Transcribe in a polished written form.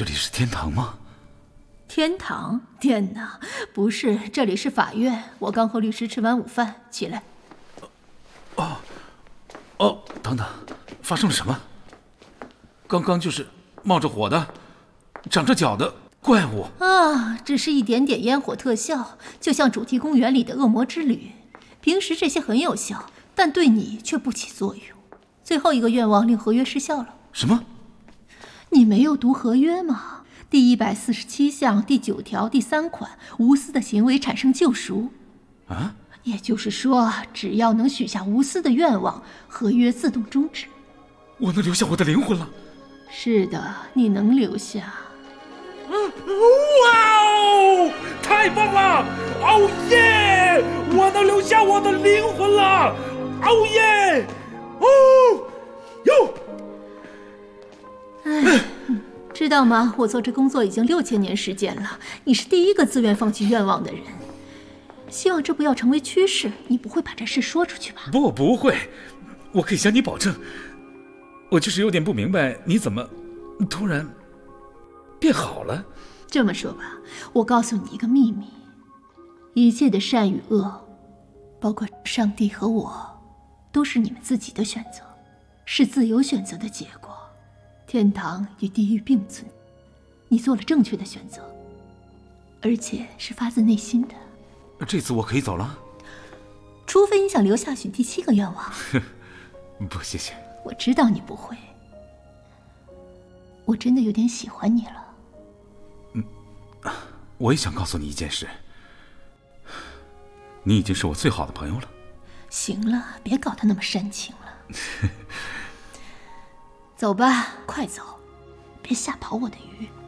这里是天堂吗？ 天堂？天哪，不是，这里是法院。我刚和律师吃完午饭，起来。 等等，发生了什么？刚刚就是冒着火的、长着脚的怪物啊！只是一点点烟火特效，就像主题公园里的恶魔之旅。平时这些很有效，但对你却不起作用。最后一个愿望令合约失效了。 什么？ 你没有读合约吗？第147项第9条第3款，无私的行为产生救赎。 啊？ 也就是说，只要能许下无私的愿望，合约自动终止。 我能留下我的灵魂了？ 是的，你能留下。 哇哦！太棒了！哦耶！我能留下我的灵魂了！哦耶！哦哟！ 哎，知道吗？我做这工作已经6000年时间了，你是第一个自愿放弃愿望的人。希望这不要成为趋势，你不会把这事说出去吧？ 不会，我可以向你保证。我就是有点不明白，你怎么突然变好了？ 这么说吧，我告诉你一个秘密：一切的善与恶，包括上帝和我，都是你们自己的选择，是自由选择的结果。天堂与地狱并存，你做了正确的选择，而且是发自内心的。 这次我可以走了？ 除非你想留下许第7个愿望。 不，谢谢。 我知道你不会。我真的有点喜欢你了。 我也想告诉你一件事，你已经是我最好的朋友了。 行了，别搞得那么煽情了。走吧，快走，别吓跑我的鱼。